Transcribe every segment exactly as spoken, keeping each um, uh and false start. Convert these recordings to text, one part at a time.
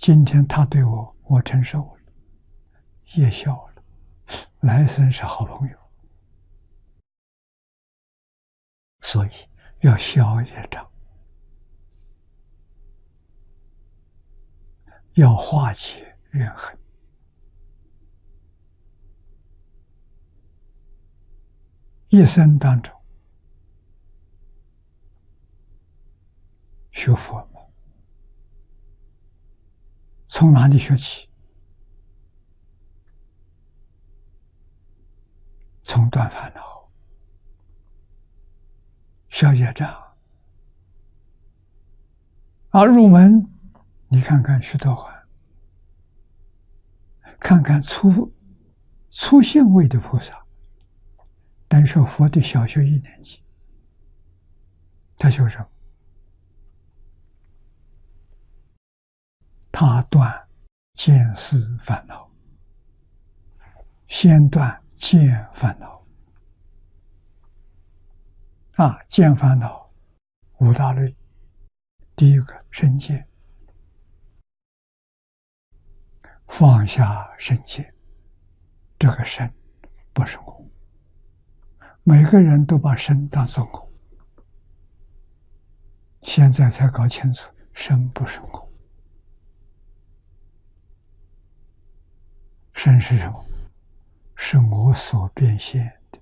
今天他对我，我承受了，业消了，来生是好朋友。所以要消业障，要化解怨恨。一生当中学佛门，从哪里学起？从断烦恼、消业障。啊，入门，你看看须陀洹，看看初初现位的菩萨，等于说佛的小学一年级，他修什么？他断见思烦恼，先断见烦恼。啊，见烦恼五大类，第一个身见，放下身见，这个身不是空，每个人都把身当作空，现在才搞清楚身不是空。身是什么？是我所变现的。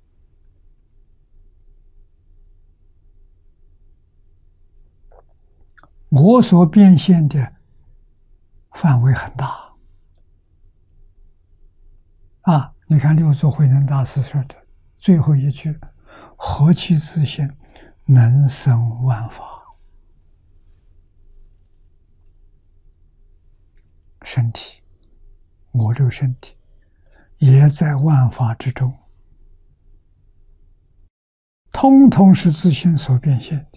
我所变现的范围很大啊！你看六祖慧能大师说的最后一句：“何其自性，能生万法。”身体，我这个身体也在万法之中，通通是自性所变现的。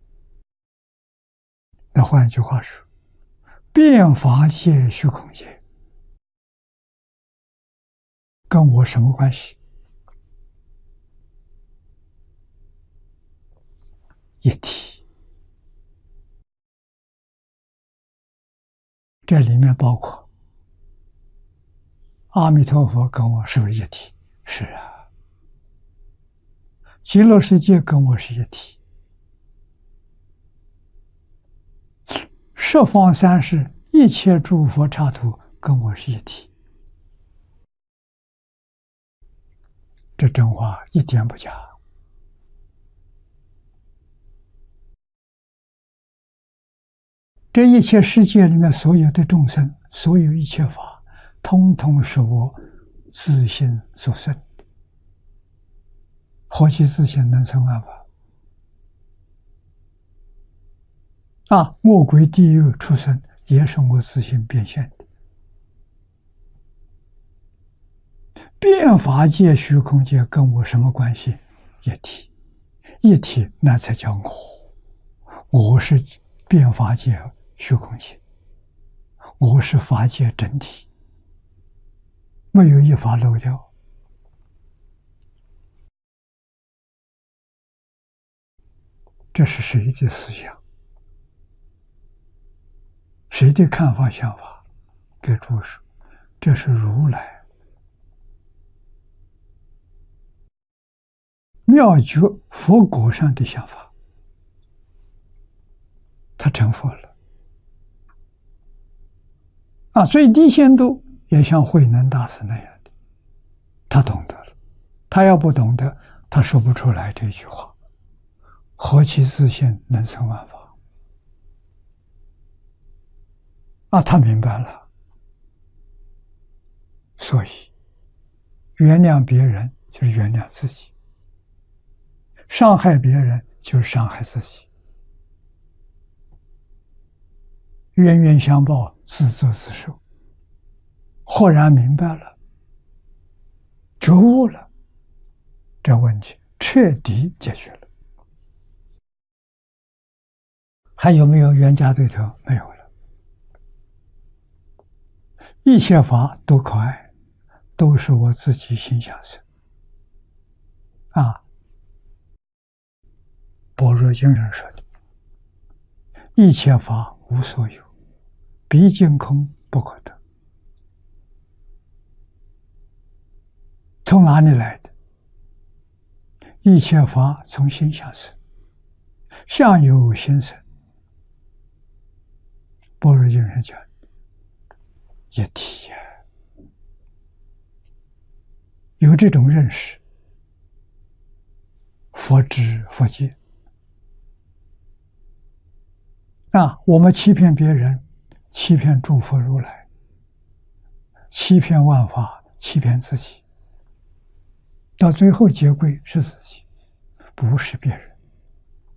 那换一句话说，变法界、虚空界跟我什么关系？一体。这里面包括阿弥陀佛跟我是不是一体？是啊。极乐世界跟我是一体。十方三世一切诸佛刹土跟我是一体。这真话一点不假。这一切世界里面所有的众生，所有一切法，通通是我自性所生的。何其自性，能生万法。啊，恶鬼地狱畜生也是我自性变现的。变法界、虚空界跟我什么关系？一体。一体，那才叫我。我是变法界、虚空界，我是法界整体，没有一法漏掉。这是谁的思想？谁的看法想法？给诸说，这是如来妙觉佛果上的想法。他成佛了啊！最低限度也像慧能大师那样的，他懂得了。他要不懂得，他说不出来这句话。何其自性，能生万法。啊，他明白了。所以原谅别人就是原谅自己，伤害别人就是伤害自己。冤冤相报，自作自受。豁然明白了，觉悟了，这问题彻底解决了。还有没有冤家对头？没有了。一切法都可爱，都是我自己心想生。啊，般若经上说的，一切法无所有， 毕竟空不可得。从哪里来的？一切法从心想生，相由心生。般若经上讲，一体呀、啊，有这种认识，佛知佛见。啊，我们欺骗别人，欺骗诸佛如来，欺骗万法，欺骗自己，到最后结归是自己，不是别人。